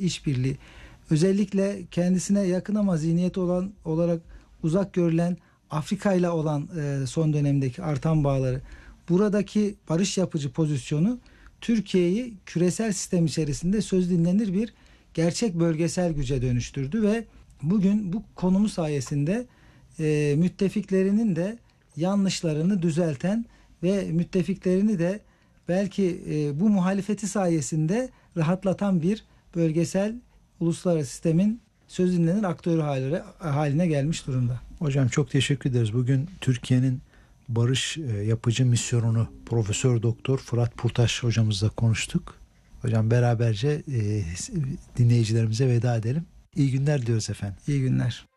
işbirliği, özellikle kendisine yakın ama zihniyeti olarak uzak görülen Afrika ile olan son dönemdeki artan bağları, buradaki barış yapıcı pozisyonu Türkiye'yi küresel sistem içerisinde söz dinlenir bir gerçek bölgesel güce dönüştürdü ve bugün bu konumu sayesinde müttefiklerinin de yanlışlarını düzelten ve müttefiklerini de belki bu muhalefeti sayesinde rahatlatan bir bölgesel uluslararası sistemin söz dinlenir aktörü haline gelmiş durumda. Hocam çok teşekkür ederiz. Bugün Türkiye'nin barış yapıcı misyonunu Profesör Doktor Fırat Purtaş hocamızla konuştuk. Hocam beraberce dinleyicilerimize veda edelim. İyi günler diyoruz efendim. İyi günler.